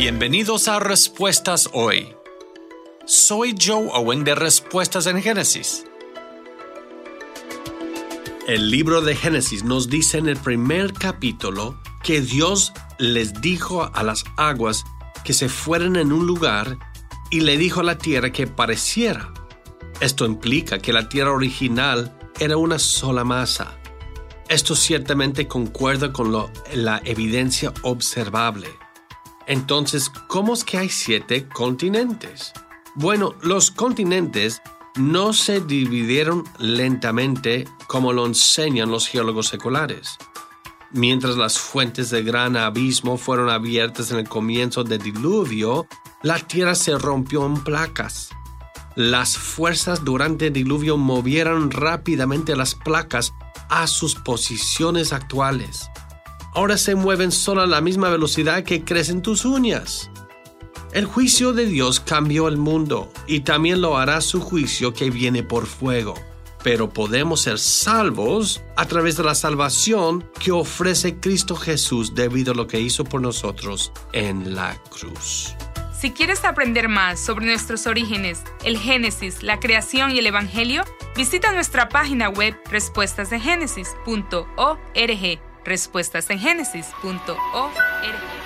Bienvenidos a Respuestas Hoy. Soy Joe Owen de Respuestas en Génesis. El libro de Génesis nos dice en el primer capítulo que Dios les dijo a las aguas que se fueran en un lugar y le dijo a la tierra que pareciera. Esto implica que la tierra original era una sola masa. Esto ciertamente concuerda con la evidencia observable. Entonces, ¿cómo es que hay 7 continentes? Bueno, los continentes no se dividieron lentamente como lo enseñan los geólogos seculares. Mientras las fuentes del gran abismo fueron abiertas en el comienzo del diluvio, la tierra se rompió en placas. Las fuerzas durante el diluvio movieron rápidamente las placas a sus posiciones actuales. Ahora se mueven solo a la misma velocidad que crecen tus uñas. El juicio de Dios cambió el mundo y también lo hará su juicio que viene por fuego. Pero podemos ser salvos a través de la salvación que ofrece Cristo Jesús debido a lo que hizo por nosotros en la cruz. Si quieres aprender más sobre nuestros orígenes, el Génesis, la creación y el Evangelio, visita nuestra página web respuestasengenesis.org. respuestasengenesis.org